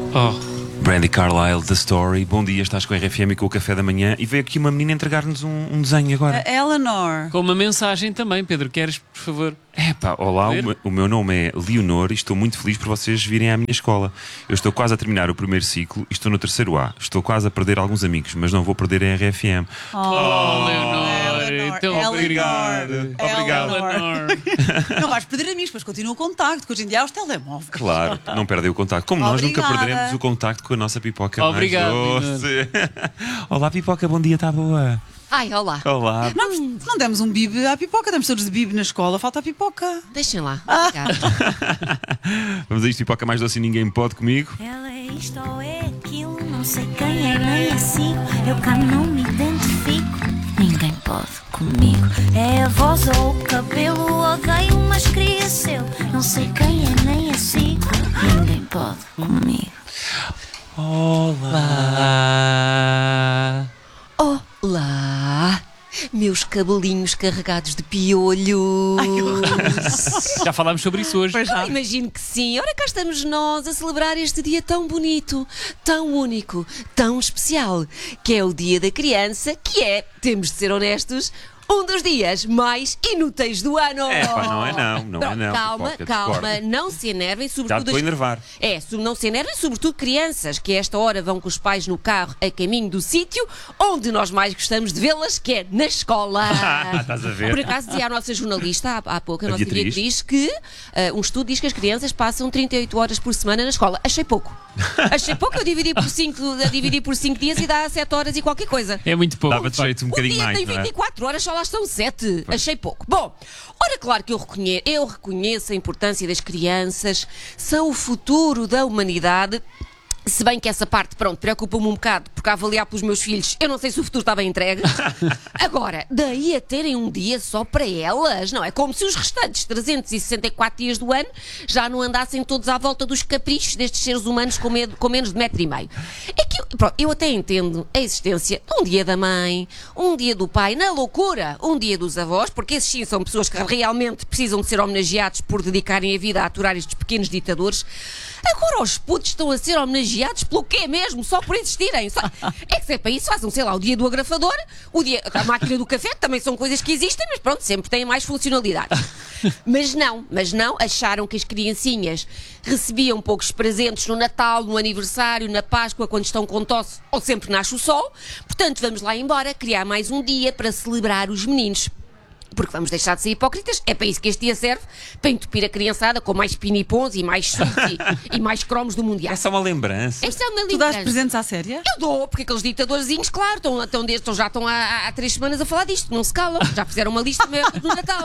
Brandy Carlile, The Story. Bom dia, estás com a RFM e com o café da manhã e veio aqui uma menina entregar-nos um desenho agora. A Eleanor. Com uma mensagem também, Pedro. Queres, por favor? Olá, o meu nome é Leonor e estou muito feliz por vocês virem à minha escola. Eu estou quase a terminar o primeiro ciclo e estou no terceiro A. Estou quase a perder alguns amigos, mas não vou perder a RFM. Leonor, então obrigado. Obrigado. Não vais perder amigos, mas continua o contacto, que hoje em dia há os telemóveis. Claro, não perdem o contacto. Como nós nunca perderemos o contacto com a nossa pipoca Obrigado, mais doce. Olá, pipoca, bom dia, está boa? Ai, olá. Olá. Não demos um bibe à pipoca, demos todos de bibe na escola, falta a pipoca. Deixem lá. Obrigada. Vamos a isto, pipoca mais doce e ninguém pode comigo. Ela é isto ou é aquilo, não sei quem é nem assim. Eu cá não me identifico, ninguém pode comigo. É a voz ou o cabelo, odeio mas queria seu. Não sei quem é nem assim, ninguém pode comigo. Olá. Olá, meus cabelinhos carregados de piolhos. Já falámos sobre isso hoje. Imagino que sim. Ora, cá estamos nós a celebrar este dia tão bonito, tão único, tão especial, que é o Dia da Criança, que é, temos de ser honestos, um dos dias mais inúteis do ano. Não é não. Calma, Pipoca, calma, discordo. não se enervem, Já sobretudo. te vou enervar. Não se enervem, sobretudo crianças, que a esta hora vão com os pais no carro a caminho do sítio onde nós mais gostamos de vê-las, que é na escola. Estás a ver? Por acaso dizia a nossa jornalista há pouco, a nossa Beatriz. Beatriz, que um estudo diz que as crianças passam 38 horas por semana na escola. Achei pouco. Eu dividi por 5 dias e dá 7 horas e qualquer coisa. É muito pouco. Dava-te jeito um O bocadinho dia mais, tem não é? 24 horas, só lá estão 7. Achei pouco. Bom, ora, claro que eu reconheço a importância das crianças, são o futuro da humanidade. Se bem que essa parte, preocupa-me um bocado, porque a avaliar pelos meus filhos, eu não sei se o futuro está bem entregue. Agora, daí a terem um dia só para elas, não é como se os restantes 364 dias do ano já não andassem todos à volta dos caprichos destes seres humanos com menos de 1,5 m. É que eu até entendo a existência de um dia da mãe, um dia do pai, na loucura, um dia dos avós, porque esses sim são pessoas que realmente precisam de ser homenageados por dedicarem a vida a aturar estes pequenos ditadores. Agora os putos estão a ser homenageados pelo quê mesmo? Só por existirem. É que se é para isso, façam, sei lá, o dia do agrafador, o dia da máquina do café, que também são coisas que existem, mas pronto, sempre têm mais funcionalidades. Mas não, acharam que as criancinhas recebiam poucos presentes no Natal, no aniversário, na Páscoa, quando estão com tosse ou sempre nasce o sol. Portanto, vamos lá embora criar mais um dia para celebrar os meninos. Porque vamos deixar de ser hipócritas, é para isso que este dia serve, para entupir a criançada com mais pinipons e mais sucos e mais cromos do Mundial. É só uma lembrança. Esta é uma Tu dás lembrança. presentes à séria? Eu dou, porque aqueles ditadorzinhos, claro, já estão há 3 semanas a falar disto, não se calam, já fizeram uma lista mesmo no Natal.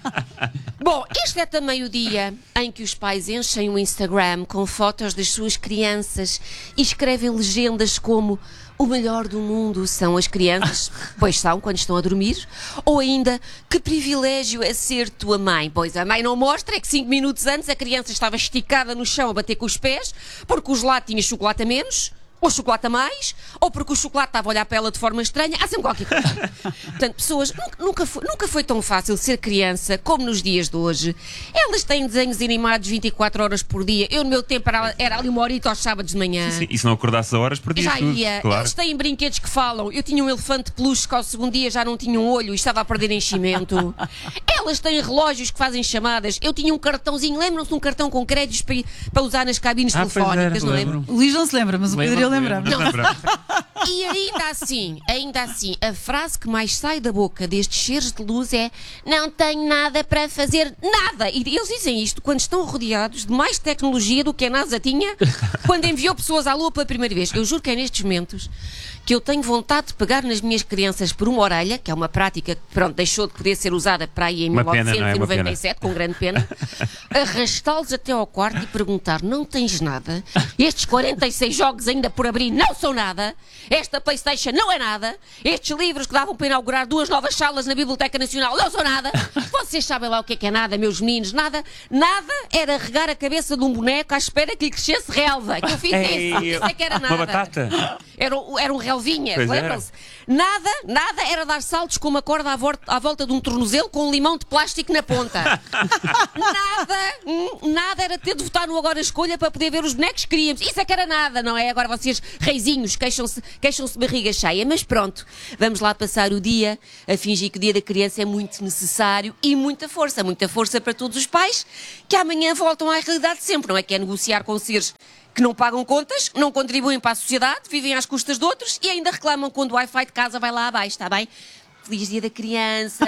Bom, este é também o dia em que os pais enchem o Instagram com fotos das suas crianças e escrevem legendas como: o melhor do mundo são as crianças, pois são quando estão a dormir, ou ainda: que privilégio é ser tua mãe, pois a mãe não mostra, é que 5 minutos antes a criança estava esticada no chão a bater com os pés, porque o gelado tinha chocolate a menos, ou chocolate a mais, ou porque o chocolate estava a olhar para ela de forma estranha, há sempre qualquer coisa. Portanto, pessoas, nunca foi tão fácil ser criança como nos dias de hoje. Elas têm desenhos animados 24 horas por dia. Eu, no meu tempo, era ali 1 hora aos sábados de manhã. Sim, e se não acordasse a horas, perdias Já tudo. ia. Claro. Eles têm brinquedos que falam. Eu tinha um elefante de peluche que ao segundo dia já não tinha um olho e estava a perder enchimento. Elas têm relógios que fazem chamadas. Eu tinha um cartãozinho, lembram-se de um cartão com créditos para usar nas cabines telefónicas, não lembram? O Luís não se lembra, mas o Pedro ia lembrar. E ainda assim, a frase que mais sai da boca destes seres de luz é: não tenho nada para fazer, nada. E eles dizem isto quando estão rodeados de mais tecnologia do que a NASA tinha quando enviou pessoas à Lua pela primeira vez. Eu juro que é nestes momentos que eu tenho vontade de pegar nas minhas crianças por uma orelha, que é uma prática que, deixou de poder ser usada para aí em Uma pena, não é? 1997, com grande pena, arrastá-los até ao quarto e perguntar: não tens nada? Estes 46 jogos ainda por abrir não são nada? Esta PlayStation não é nada? Estes livros que davam para inaugurar 2 novas salas na Biblioteca Nacional não são nada? Vocês sabem lá o que é nada, meus meninos? Nada era regar a cabeça de um boneco à espera que lhe crescesse relva. Que eu fiz isso é que era nada. Uma batata. Era um relva ovinha, Pois era. lembram-se? Nada era dar saltos com uma corda à volta de um tornozelo com um limão de plástico na ponta. Nada era ter de votar no Agora Escolha para poder ver os bonecos que queríamos. Isso é que era nada, não é? Agora vocês, reizinhos, queixam-se de barriga cheia. Mas pronto, vamos lá passar o dia a fingir que o Dia da Criança é muito necessário e muita força para todos os pais que amanhã voltam à realidade de sempre, não é? Que é negociar com seres que não pagam contas, não contribuem para a sociedade, vivem às custas de outros e ainda reclamam quando o Wi-Fi de casa vai lá abaixo, está bem? Feliz Dia da Criança!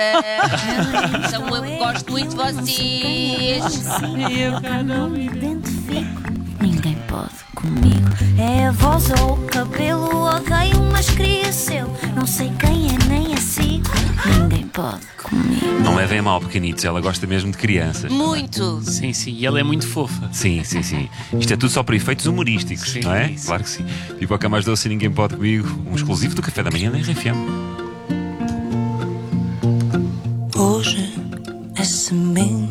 Gosto muito de vocês! Eu não me identifico, ninguém pode comigo. É a voz ou o cabelo, odeio, mas queria seu. Não sei quem é, nem a sigo, ninguém pode comigo. Não levem a mal, pequenitos, ela gosta mesmo de crianças. Muito! Sim, e ela é muito fofa. Sim. Isto é tudo só para efeitos humorísticos, Sim, não é? isso. Claro que sim. Pipoca mais doce e ninguém pode comigo. Um exclusivo do café da manhã da RFM. Hoje é semente